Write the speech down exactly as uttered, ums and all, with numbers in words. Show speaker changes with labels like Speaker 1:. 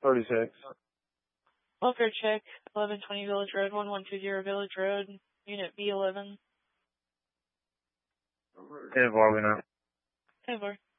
Speaker 1: thirty-six.
Speaker 2: Welfare check, eleven twenty Village Road, one one two zero Village Road, Unit B eleven.
Speaker 1: ten four, we know.
Speaker 2: ten four.